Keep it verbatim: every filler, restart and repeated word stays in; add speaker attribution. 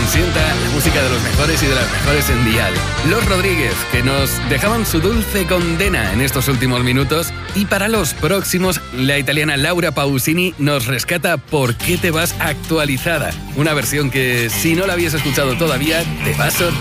Speaker 1: sienta la música de los mejores y de las mejores en Dial. Los Rodríguez, que nos dejaban su dulce condena en estos últimos minutos. Y para los próximos, la italiana Laura Pausini nos rescata ¿Por qué te vas actualizada? Una versión que, si no la habías escuchado todavía, te va a sorprender.